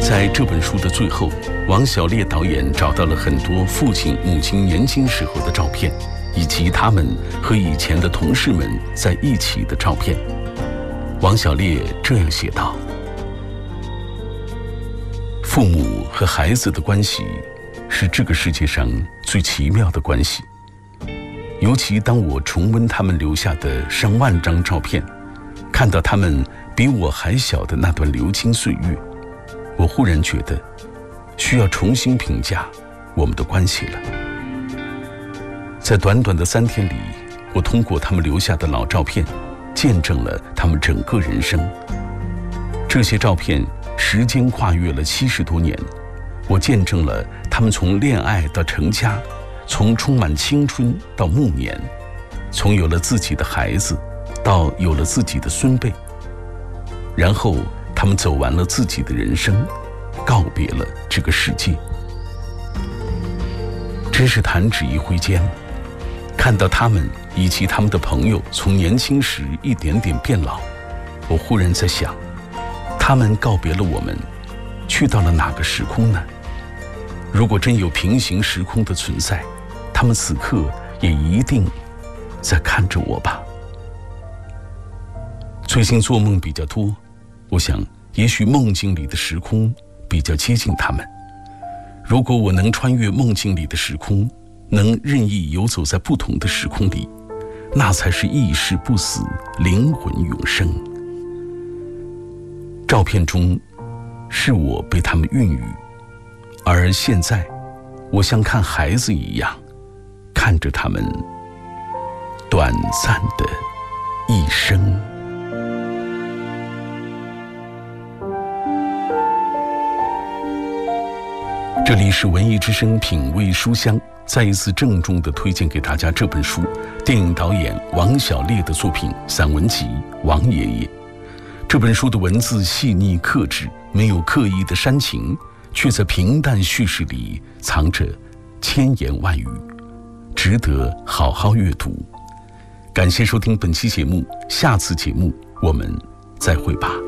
在这本书的最后，王小烈导演找到了很多父亲母亲年轻时候的照片，以及他们和以前的同事们在一起的照片。王小烈这样写道：父母和孩子的关系是这个世界上最奇妙的关系，尤其当我重温他们留下的上万张照片，看到他们比我还小的那段流金岁月，我忽然觉得需要重新评价我们的关系了。在短短的3天里，我通过他们留下的老照片，见证了他们整个人生。这些照片时间跨越了70多年，我见证了他们从恋爱到成家，从充满青春到暮年，从有了自己的孩子到有了自己的孙辈，然后他们走完了自己的人生，告别了这个世界。真是弹指一挥间，看到他们以及他们的朋友从年轻时一点点变老，我忽然在想，他们告别了我们，去到了哪个时空呢？如果真有平行时空的存在，他们此刻也一定在看着我吧。最近做梦比较多，我想也许梦境里的时空比较接近他们。如果我能穿越梦境里的时空，能任意游走在不同的时空里，那才是意识不死，灵魂永生。照片中是我被他们孕育，而现在我像看孩子一样，看着他们短暂的一生。这里是文艺之声品味书香，再一次郑重地推荐给大家这本书，电影导演王小烈的作品散文集《王爷爷》。这本书的文字细腻克制，没有刻意的煽情，却在平淡叙事里藏着千言万语，值得好好阅读。感谢收听本期节目，下次节目我们再会吧。